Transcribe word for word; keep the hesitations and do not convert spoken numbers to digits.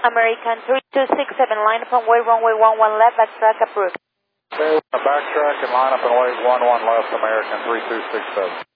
American three two six seven, line up and wait runway one one left, backtrack approved. Okay, backtrack and line up and wait one one left, American three two six seven.